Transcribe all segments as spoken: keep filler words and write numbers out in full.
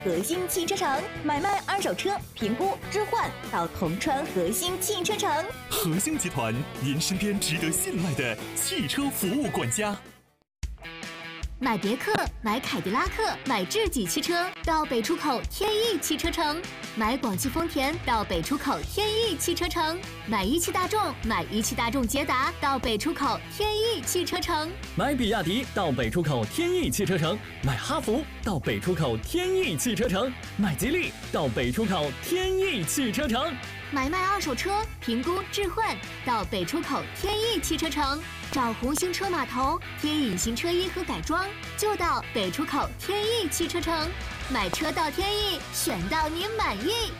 核心汽车城，买卖二手车评估置换到同川核心汽车城。 核心集团，您身边值得信赖的汽车服务管家。 买别克，买凯迪拉克，买智己汽车到北出口天翼汽车城；买广汽丰田到北出口天翼汽车城；买一汽大众，买一汽大众捷达到北出口天翼汽车城； 买比亚迪到北出口天翼汽车城；买哈弗到北出口天翼汽车城；买吉利到北出口天翼汽车城。 买卖二手车评估置换到北出口天翼汽车城。找红星车码头贴隐形车衣和改装，就到北出口天翼汽车城。买车到天翼，选到您满意。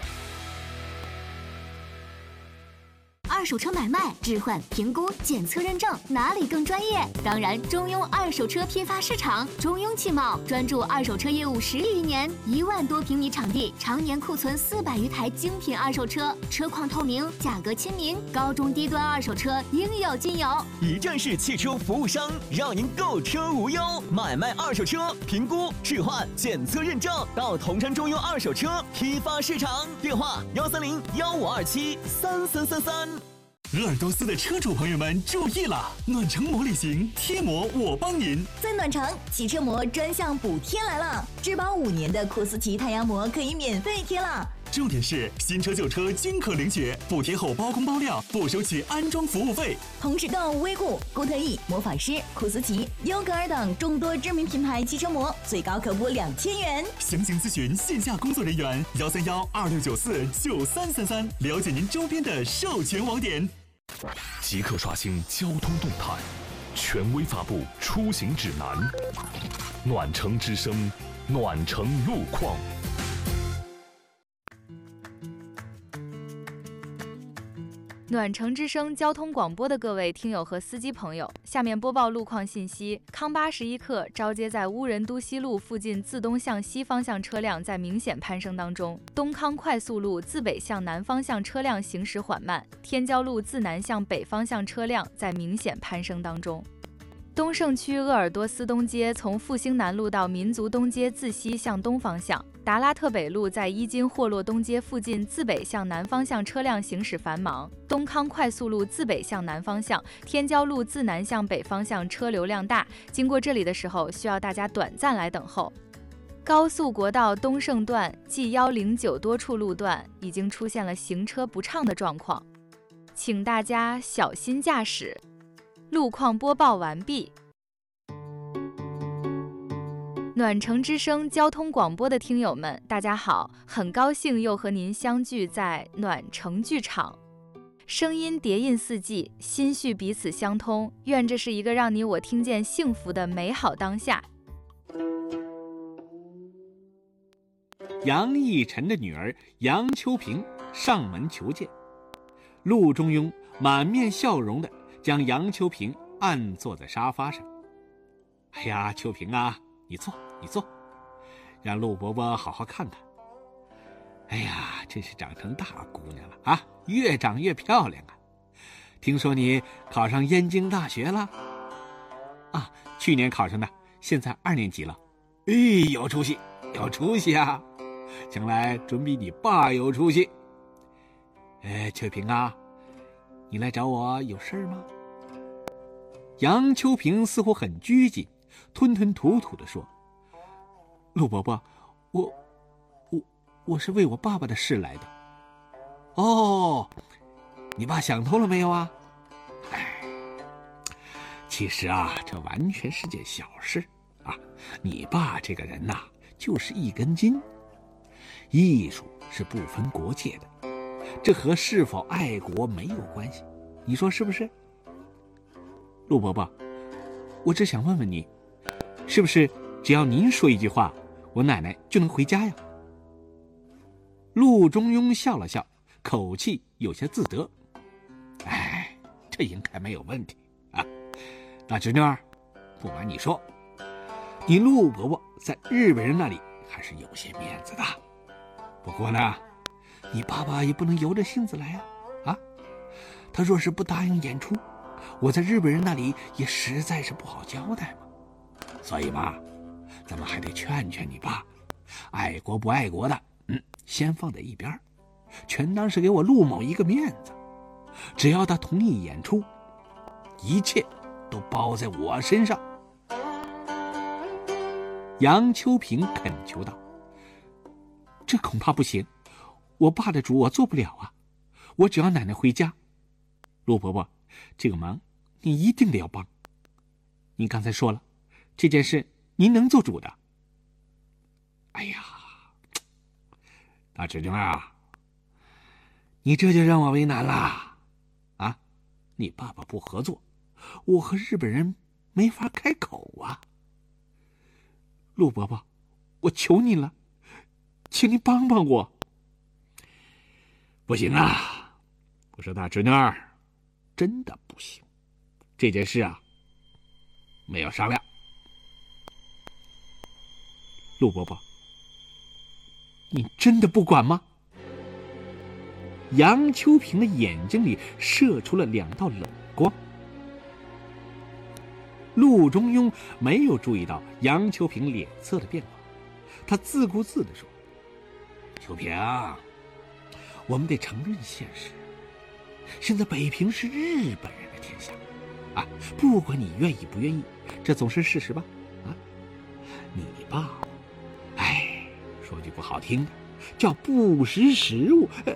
二手车买卖、置换、评估、检测、认证，哪里更专业？当然，中庸二手车批发市场。中庸汽贸专注二手车业务十余年，一万多平米场地，常年库存四百余台精品二手车，车况透明，价格亲民，高中低端二手车应有尽有。 一站式汽车服务商，让您购车无忧。买卖二手车，评估、置换、检测、认证，到同川中庸二手车批发市场。电话：幺三零幺五二七三三三三。 鄂尔多斯的车主朋友们注意了，暖城膜旅行贴膜我帮您。 在暖城，汽车膜专项补贴来了，质保五年的库斯奇太阳膜可以免费贴了。 重点是新车旧车均可领取，补贴后包工包料，不收取安装服务费。 同时购威固、固特异、魔法师、库斯奇、优格尔等众多知名品牌汽车膜，最高可补两千元。 详情咨询线下工作人员幺三幺二六九四九三三三，了解您周边的授权网点。 即刻刷新交通动态，权威发布出行指南。暖城之声，暖城路况。 暖城之声交通广播的各位听友和司机朋友，下面播报路况信息。康巴十一克招接在乌人都西路附近自东向西方向车辆在明显攀升当中，东康快速路自北向南方向车辆行驶缓慢，天骄路自南向北方向车辆在明显攀升当中。东胜区鄂尔多斯东街从复兴南路到民族东街自西向东方向，达拉特北路在伊金霍洛东街附近自北向南方向车辆行驶繁忙，东康快速路自北向南方向，天骄路自南向北方向车流量大，经过这里的时候需要大家短暂来等候。高速国道东胜段 G 一零九多处路段已经出现了行车不畅的状况，请大家小心驾驶。路况播报完毕。暖城之声交通广播的听友们，大家好，很高兴又和您相聚在暖城剧场。声音叠印四季，心绪彼此相通，愿这是一个让你我听见幸福的美好当下。 杨逸晨的女儿杨秋萍上门求见，陆中庸满面笑容的将杨秋萍按坐在沙发上。哎呀，秋萍啊，你坐你坐，让陆伯伯好好看看。哎呀，真是长成大姑娘了啊，越长越漂亮啊。听说你考上燕京大学了？啊，去年考上的，现在二年级了。哎，有出息有出息啊，将来准比你爸有出息。哎，秋萍啊，你来找我有事吗？杨秋萍似乎很拘谨，吞吞吐吐地说：陆伯伯，我我我是为我爸爸的事来的。哦，你爸想通了没有啊？哎，其实啊，这完全是件小事啊。你爸这个人呐、啊，就是一根筋。艺术是不分国界的，这和是否爱国没有关系，你说是不是？陆伯伯，我只想问问你，是不是只要您说一句话，我奶奶就能回家呀？陆中庸笑了笑，口气有些自得。哎，这应该没有问题啊。大侄女儿，不瞒你说，你陆伯伯在日本人那里还是有些面子的。不过呢，你爸爸也不能由着性子来啊！啊，他若是不答应演出，我在日本人那里也实在是不好交代嘛。所以嘛，咱们还得劝劝你爸， 爱国不爱国的，嗯，先放在一边，全当是给我陆某一个面子。只要他同意演出，一切都包在我身上。杨秋平恳求道：这恐怕不行，我爸的主我做不了啊，我只要奶奶回家。陆伯伯，这个忙你一定得要帮。您刚才说了，这件事您能做主的。哎呀，大侄女啊，你这就让我为难了啊！你爸爸不合作，我和日本人没法开口啊。陆伯伯，我求您了，请您帮帮我。不行啊，我说大侄女儿，真的不行，这件事啊，没有商量。陆伯伯，你真的不管吗？杨秋平的眼睛里射出了两道冷光。陆中庸没有注意到杨秋平脸色的变化，他自顾自地说：秋平，我们得承认现实，现在北平是日本人的天下啊，不管你愿意不愿意，这总是事实吧？啊，你爸爸，哎，说句不好听的，叫不识时务。呃、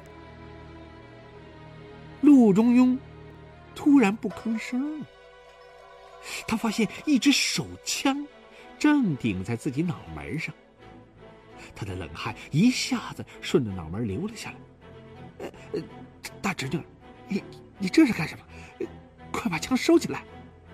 陆中庸突然不吭声了，他发现一支手枪正顶在自己脑门上，他的冷汗一下子顺着脑门流了下来。呃呃，大侄女，你你这是干什么？呃、快把枪收起来！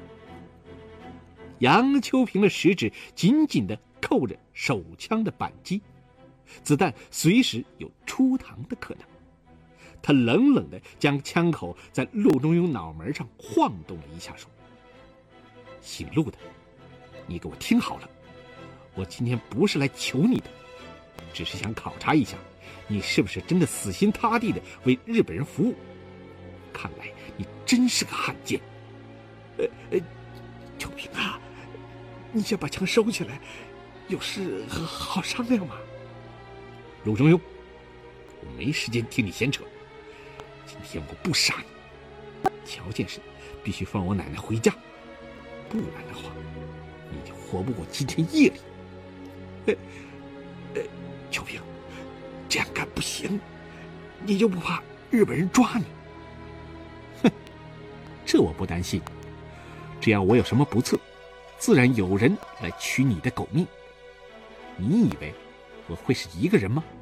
杨秋平的食指紧紧地扣着手枪的扳机，子弹随时有出膛的可能。他冷冷地将枪口在陆中庸脑门上晃动了一下，说：姓陆的，你给我听好了，我今天不是来求你的，只是想考察一下你是不是真的死心塌地的为日本人服务。看来你真是个汉奸。呃呃，秋平啊，你先把枪收起来，有事好商量嘛。陆中庸，我没时间听你闲扯，今天我不杀你，条件是必须放我奶奶回家，不然的话你就活不过今天夜里。呃呃，秋平，这样干不行，你就不怕日本人抓你？哼，这我不担心，只要我有什么不测，自然有人来取你的狗命。你以为我会是一个人吗？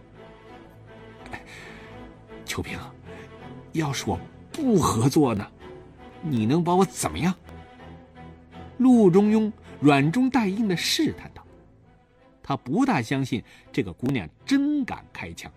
秋平，要是我不合作呢，你能把我怎么样？陆中庸软中带硬地试探道，他不大相信这个姑娘真敢开枪。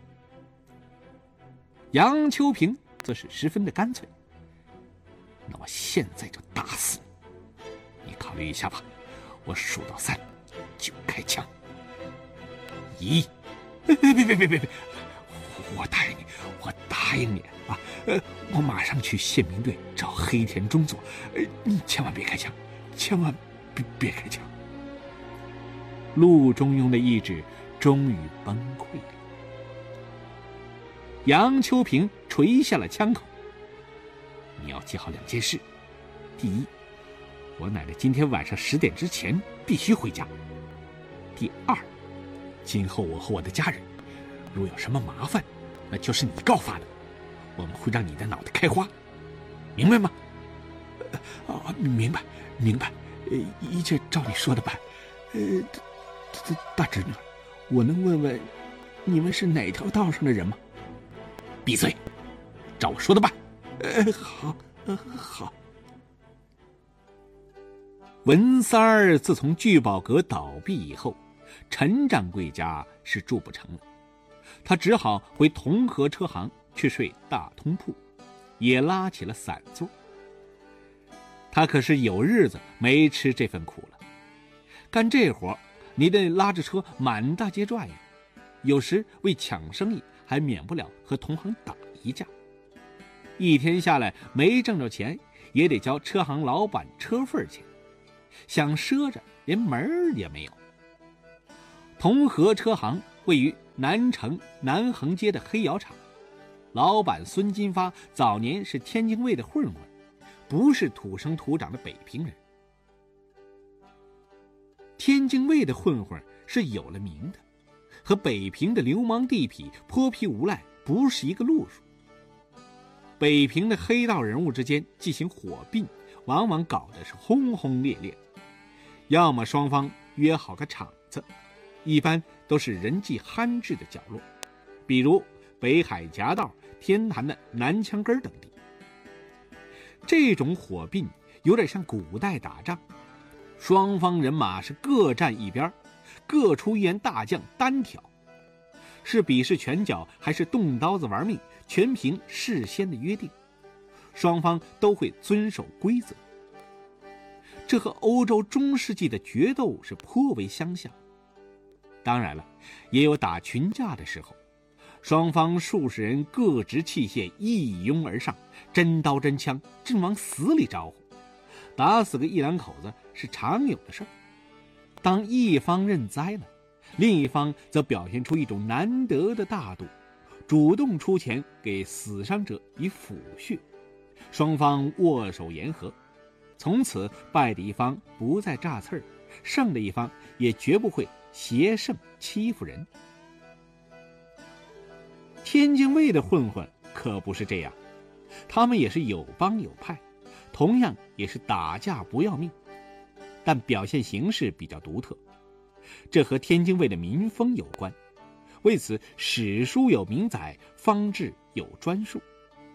杨秋平则是十分的干脆，那我现在就打死你，你考虑一下吧，我数到三就开枪。一，别别别别别别，我答应你，我答应你啊！呃，我马上去宪兵队找黑田中佐，呃，你千万别开枪，千万别别开枪。陆中庸的意志终于崩溃了。杨秋平垂下了枪口。你要记好两件事：第一，我奶奶今天晚上十点之前必须回家；第二，今后我和我的家人如有什么麻烦，那就是你告发的，我们会让你的脑袋开花，明白吗？呃、啊，明白，明白，呃，一切照你说的办。呃，大侄女，我能问问你们是哪条道上的人吗？闭嘴，照我说的办。呃，好，呃，好。文三儿自从聚宝阁倒闭以后，陈掌柜家是住不成了，他只好回同和车行去睡大通铺，也拉起了散座。他可是有日子没吃这份苦了，干这活你得拉着车满大街转悠，有时为抢生意还免不了和同行打一架，一天下来没挣着钱也得交车行老板车份钱，想赊着连门儿也没有。同和车行位于南城南横街的黑窑厂，老板孙金发早年是天津卫的混混，不是土生土长的北平人。天津卫的混混是有了名的，和北平的流氓地痞泼皮无赖不是一个路数。北平的黑道人物之间进行火并，往往搞得是轰轰烈烈，要么双方约好个场子，一般都是人迹罕至的角落，比如北海夹道、天坛的南墙根等地。这种火并有点像古代打仗，双方人马是各站一边，各出一员大将单挑，是比试拳脚还是动刀子玩命，全凭事先的约定，双方都会遵守规则。这和欧洲中世纪的决斗是颇为相像。当然了，也有打群架的时候，双方数十人各执器械一拥而上，真刀真枪，正往死里招呼，打死个一两口子是常有的事儿。当一方认栽了，另一方则表现出一种难得的大度，主动出钱给死伤者以抚恤，双方握手言和。从此败的一方不再炸刺儿，胜的一方也绝不会挟胜欺负人。天津卫的混混可不是这样，他们也是有帮有派，同样也是打架不要命，但表现形式比较独特，这和天津卫的民风有关。为此史书有明载，方志有专述。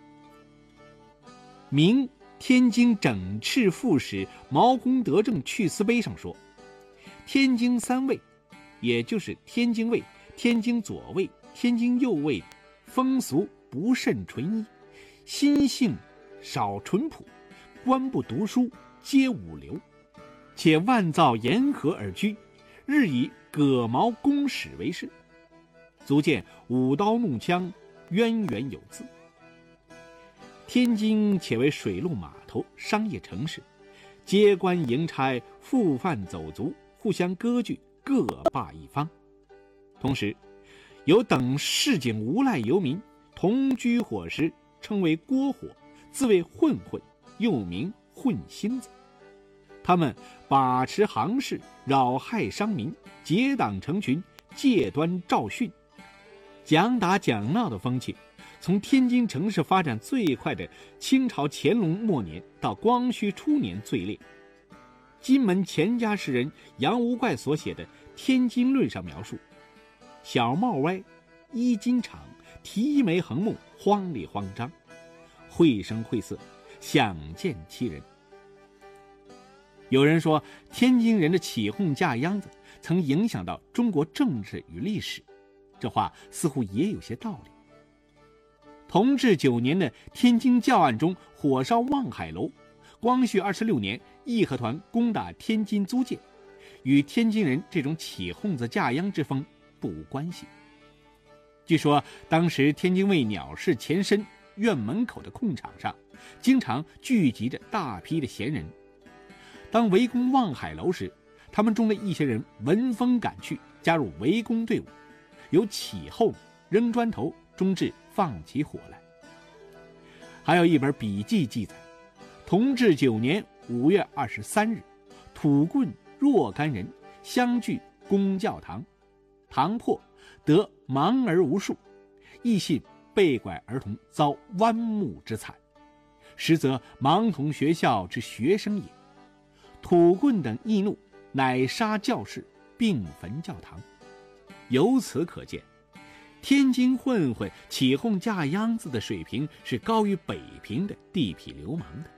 明天津整饬副使毛公德正去思碑上说，天津三卫，也就是天津卫、天津左卫、天津右卫，风俗不甚纯一，心性少淳朴，官不读书，皆五流，且万造严和而居，日以葛毛公使为事，足见舞刀弄枪，渊源有自。天津且为水陆码头商业城市，接官营差、赴贩走卒互相割据，各霸一方。同时有等市井无赖游民同居伙食，称为锅伙，自谓混混，又名混星子。他们把持行市，扰害商民，结党成群，借端肇训，讲打讲闹的风气从天津城市发展最快的清朝乾隆末年到光绪初年最烈。金门钱家诗人杨无怪所写的《天津论》上描述，小帽歪，衣襟长，提眉横目，慌里慌张，绘声绘色，想见其人。有人说天津人的起哄架秧子曾影响到中国政治与历史，这话似乎也有些道理。同治九年的天津教案中火烧望海楼，光绪二十六年义和团攻打天津租界，与天津人这种起哄子架秧之风不无关系。据说当时天津卫鸟市前身院门口的空场上经常聚集着大批的闲人，当围攻望海楼时，他们中的一些人闻风赶去，加入围攻队伍，有起哄、扔砖头，终至放起火来。还有一本笔记记载，同治九年五月二十三日，土棍若干人相聚攻教堂，堂破，得盲儿无数，亦信被拐儿童遭剜目之惨，实则盲童学校之学生也。土棍等易怒，乃杀教士，并焚教堂。由此可见，天津混混起哄架秧子的水平是高于北平的地痞流氓的。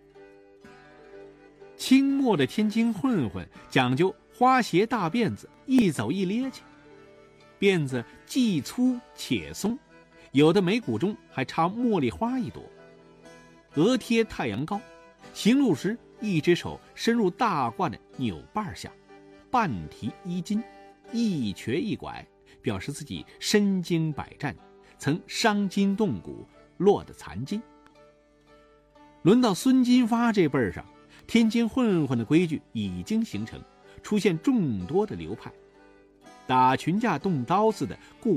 清末的天津混混讲究花鞋大辫子，一走一趔趄，辫子既粗且松，有的眉骨中还插茉莉花一朵，额贴太阳膏，行路时一只手伸入大褂的纽把下，半提衣襟，一瘸一拐，表示自己身经百战，曾伤筋动骨，落得残疾。轮到孙金发这辈儿上，天津混混的规矩已经形成，出现众多的流派。 打群架动刀子的故